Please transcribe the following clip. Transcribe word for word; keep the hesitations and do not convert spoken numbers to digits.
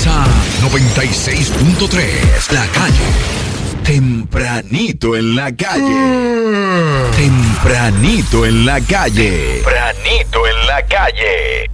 Salsa noventa y seis punto tres. La Calle. Tempranito en la calle. Tempranito en la calle. Tempranito en la calle.